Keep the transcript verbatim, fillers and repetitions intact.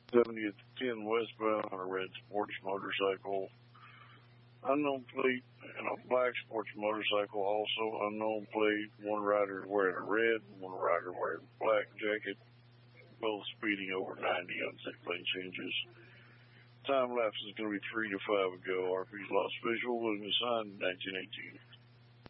seventieth ten westbound on a red sports motorcycle. Unknown plate and a black sports motorcycle, also unknown plate. One rider wearing a red, one rider wearing a black jacket. Both speeding over ninety on six lane changes. Time lapse is going to be three to five ago. R P's lost visual was assigned nineteen eighteen.